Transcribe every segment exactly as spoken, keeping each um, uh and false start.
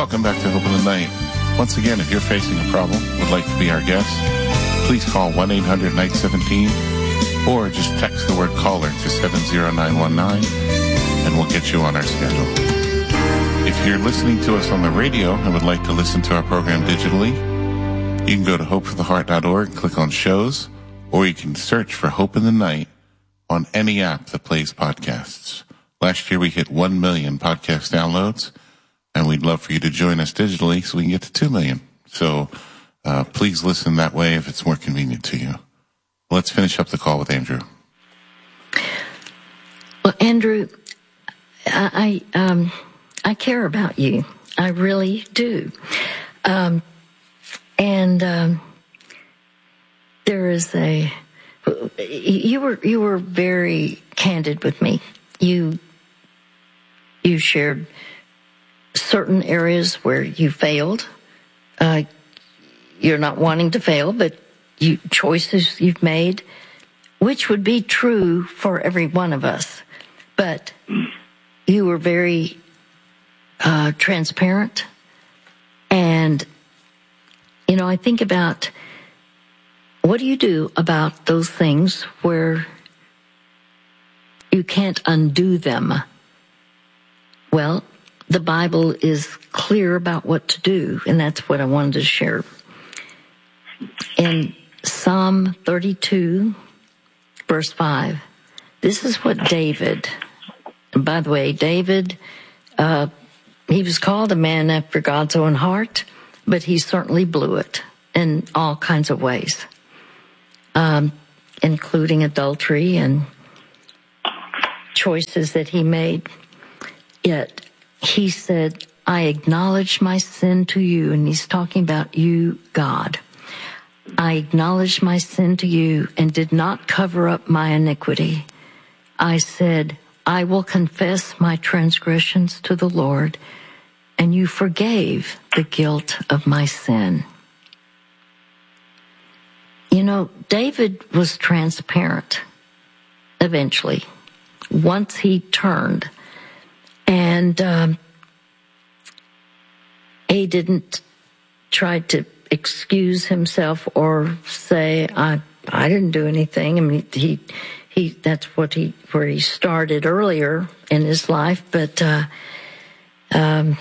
Welcome back to Hope in the Night. Once again, if you're facing a problem, would like to be our guest, please call one eight hundred night seventeen or just text the word caller to seven zero nine one nine and we'll get you on our schedule. If you're listening to us on the radio and would like to listen to our program digitally, you can go to hope for the heart dot org and click on shows, or you can search for Hope in the Night on any app that plays podcasts. Last year we hit one million podcast downloads, and we'd love for you to join us digitally so we can get to two million. So uh, please listen that way if it's more convenient to you. Let's finish up the call with Andrew. Well, Andrew, I I, um, I care about you. I really do. Um, and um, there is a you were you were very candid with me. You you shared certain areas where you failed. Uh, you're not wanting to fail, but you, choices you've made, which would be true for every one of us. But you were very uh, transparent. And, you know, I think about, what do you do about those things where you can't undo them? Well, the Bible is clear about what to do, and that's what I wanted to share. In Psalm thirty-two, verse five, this is what David, and by the way, David, uh, he was called a man after God's own heart, but he certainly blew it in all kinds of ways, um, including adultery and choices that he made. Yet he said, I acknowledge my sin to you, and he's talking about you, God. I acknowledged my sin to you and did not cover up my iniquity. I said, I will confess my transgressions to the Lord, and you forgave the guilt of my sin. You know, David was transparent eventually, once he turned. And um, he didn't try to excuse himself or say, I I didn't do anything. I mean, he he that's what he where he started earlier in his life. But uh, um,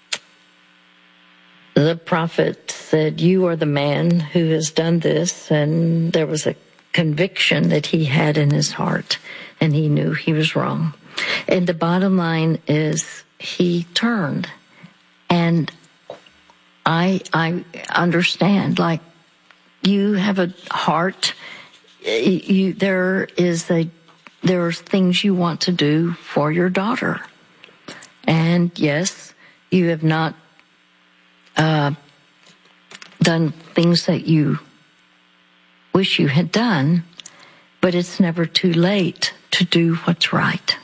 the prophet said, "You are the man who has done this," and there was a conviction that he had in his heart, and he knew he was wrong. And the bottom line is, he turned, and I I understand, like, you have a heart, you there is a there are things you want to do for your daughter. And yes, you have not uh done things that you wish you had done, but it's never too late to do what's right.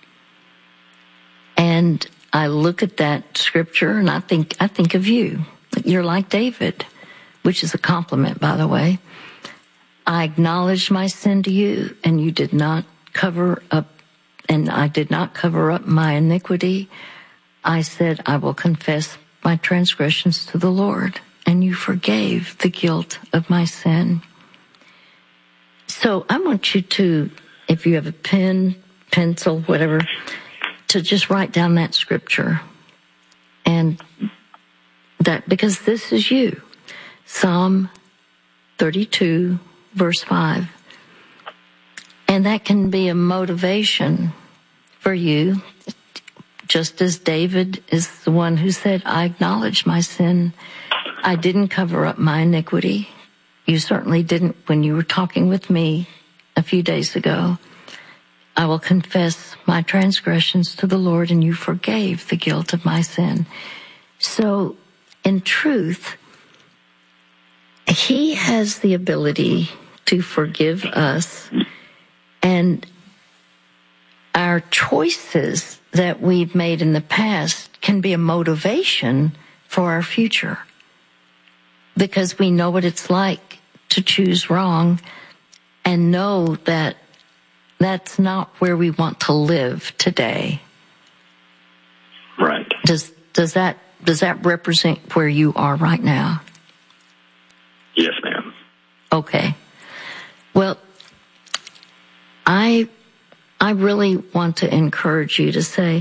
And I look at that scripture and I think I think of you. You're like David, which is a compliment, by the way. I acknowledged my sin to you, and you did not cover up, and I did not cover up my iniquity. I said, I will confess my transgressions to the Lord, and you forgave the guilt of my sin. So I want you to, if you have a pen, pencil, whatever, to just write down that scripture. And that, because this is you. Psalm thirty-two, verse five. And that can be a motivation for you, just as David is the one who said, I acknowledge my sin. I didn't cover up my iniquity. You certainly didn't when you were talking with me a few days ago. I will confess my transgressions to the Lord, and you forgave the guilt of my sin. So, in truth, he has the ability to forgive us, and our choices that we've made in the past can be a motivation for our future, because we know what it's like to choose wrong and know that that's not where we want to live today. Right. Does does that does that represent where you are right now? Yes, ma'am. Okay. Well, I I really want to encourage you to say,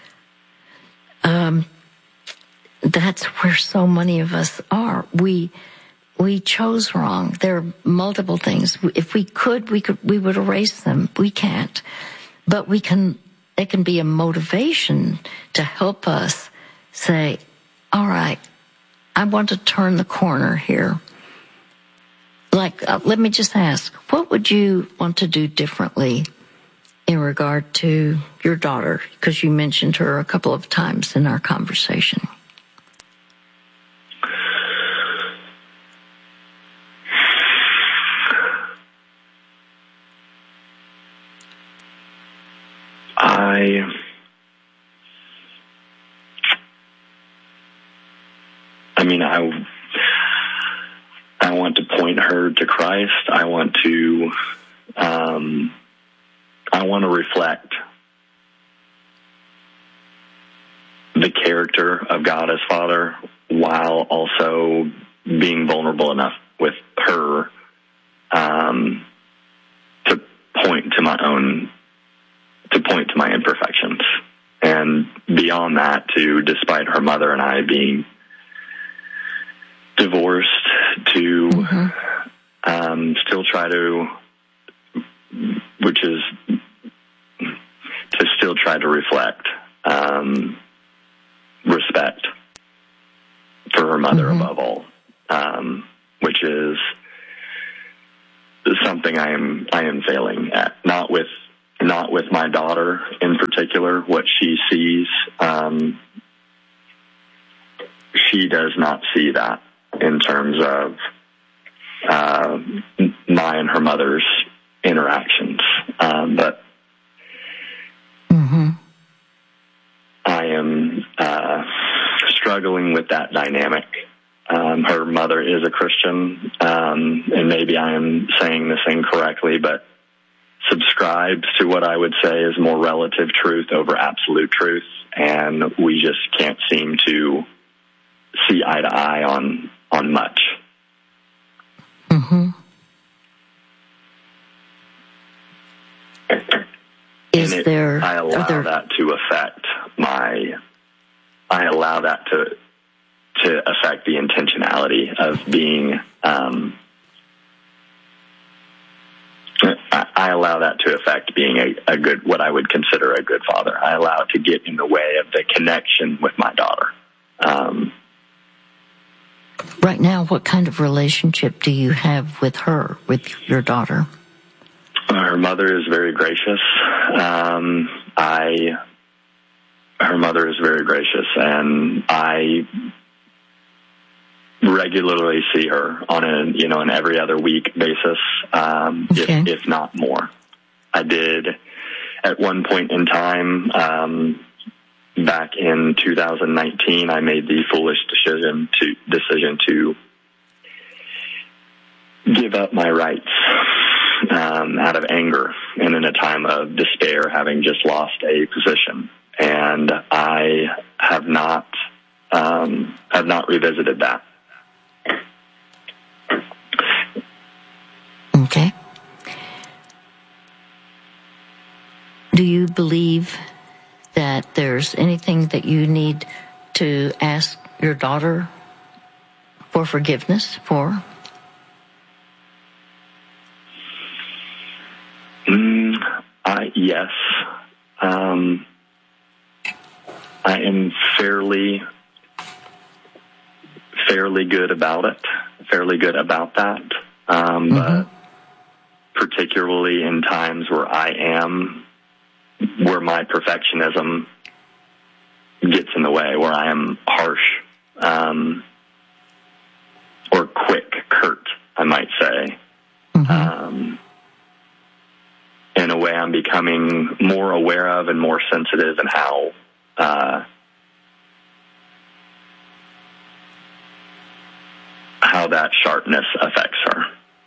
um, that's where so many of us are. We we chose wrong. There are multiple things. If we could, we could we would erase them. We can't, but we can. It can be a motivation to help us say, all right, I want to turn the corner here. Like, uh, let me just ask, what would you want to do differently in regard to your daughter? Because you mentioned her a couple of times in our conversation. I... I mean, I, I want to point her to Christ. I want to, um, I want to reflect the character of God as Father while also being vulnerable enough with her, um, to point to my own, to point to my imperfections. And beyond that, to, despite her mother and I being divorced, to mm-hmm. um, still try to, which is to still try to reflect um, respect for her mother mm-hmm. above all, um, which is something I am I am failing at. Not with not with my daughter in particular. What she sees, um, she does not see that in terms of uh, my and her mother's interactions. Um, but mm-hmm. I am uh, struggling with that dynamic. Um, her mother is a Christian, um, and maybe I am saying this incorrectly, but subscribes to what I would say is more relative truth over absolute truth, and we just can't seem to see eye to eye on on much. Mm-hmm. Is it, there? I allow there... that to affect my. I allow that to to affect the intentionality of being. Um, I, I allow that to affect being a, a good, what I would consider a good father. I allow it to get in the way of the connection with my daughter. Um, Right now, what kind of relationship do you have with her, with your daughter? Her mother is very gracious. Um, I, her mother is very gracious, and I regularly see her on a, you know, an every other week basis, um, okay. if, if not more. I did at one point in time, um, back in two thousand nineteen, I made the foolish decision to decision to give up my rights um, out of anger and in a time of despair, having just lost a position. And I have not um, have not revisited that. Okay. Do you believe that there's anything that you need to ask your daughter for forgiveness for? Mm, I, yes. Um, I am fairly, fairly good about it, fairly good about that. Um, mm-hmm. But particularly in times where I am, where my perfectionism gets in the way, where I am harsh, um, or quick, curt, I might say. Mm-hmm. Um, in a way I'm becoming more aware of and more sensitive in how, uh, how that sharpness affects her.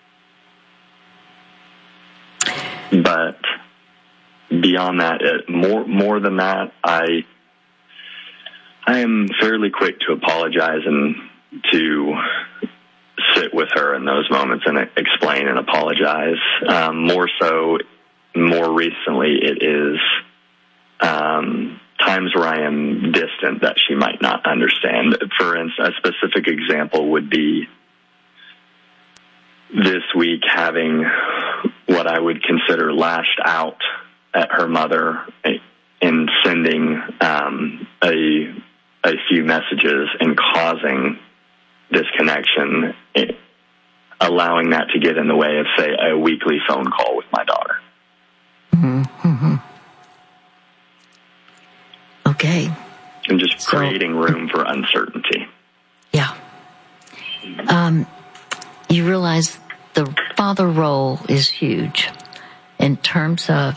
But beyond that, it, more more than that, I I am fairly quick to apologize and to sit with her in those moments and explain and apologize. Um, more so, more recently, it is um, times where I am distant that she might not understand. For instance, a specific example would be this week having what I would consider lashed out at her mother in sending um, a a few messages and causing disconnection, allowing that to get in the way of, say, a weekly phone call with my daughter. Mm-hmm. Okay. And just so, creating room for uncertainty. Yeah. Um, you realize the father role is huge in terms of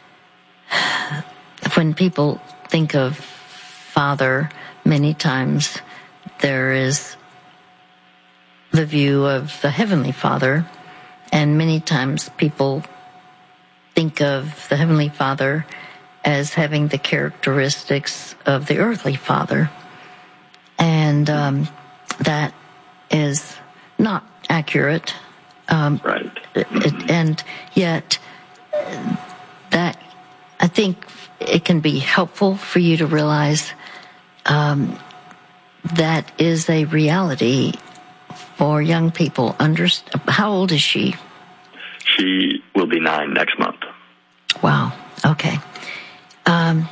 when people think of father, many times there is the view of the Heavenly Father, and many times people think of the Heavenly Father as having the characteristics of the earthly father. And um, that is not accurate. Um, right. It, and yet, that, I think it can be helpful for you to realize um, that is a reality for young people. Underst- How old is she? She will be nine next month. Wow. Okay. Um,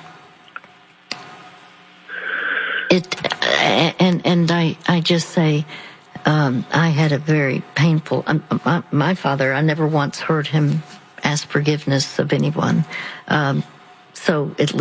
it and and I I just say um, I had a very painful. Um, my, my father, I never once heard him ask forgiveness of anyone. Um, so at least.